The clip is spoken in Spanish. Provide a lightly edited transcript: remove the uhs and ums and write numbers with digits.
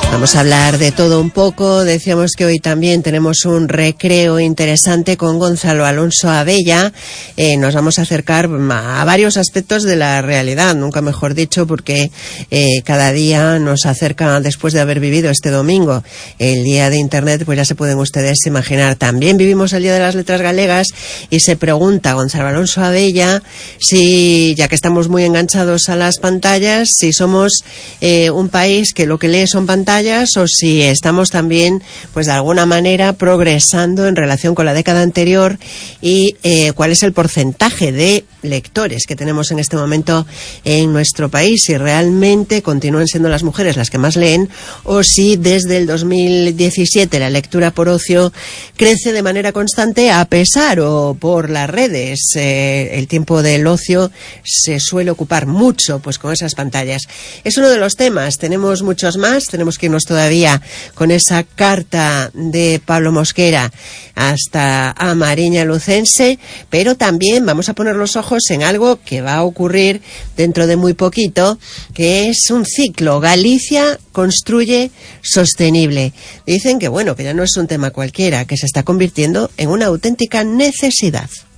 Vamos a hablar de todo un poco. Decíamos que hoy también tenemos un recreo interesante con Gonzalo Alonso Abella. Nos vamos a acercar a varios aspectos de la realidad, nunca mejor dicho, porque cada día nos acerca, después de haber vivido este domingo el Día de Internet, pues ya se pueden ustedes imaginar. También vivimos el Día de las Letras Galegas y se pregunta Gonzalo Alonso Abella si, ya que estamos muy enganchados a las pantallas, si somos un país que lo que lee son pantallas, o si estamos también, pues de alguna manera, progresando en relación con la década anterior, y cuál es el porcentaje de lectores que tenemos en este momento en nuestro país, si realmente continúan siendo las mujeres las que más leen, o si desde el 2017 la lectura por ocio crece de manera constante a pesar o por las redes. El tiempo del ocio se suele ocupar mucho pues con esas pantallas. Es uno de los temas, tenemos muchos más, tenemos que irnos todavía con esa carta de Pablo Mosquera hasta a Mariña Lucense, pero también vamos a poner los ojos en algo que va a ocurrir dentro de muy poquito, que es un ciclo. Galicia construye sostenible. Dicen que bueno, que ya no es un tema cualquiera, que se está convirtiendo en una auténtica necesidad.